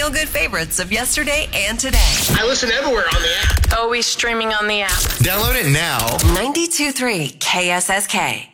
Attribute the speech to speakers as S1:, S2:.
S1: feel-good favorites of yesterday and today.
S2: I listen everywhere on the app.
S3: Always streaming on the app.
S4: Download it now.
S1: 92.3 KSSK.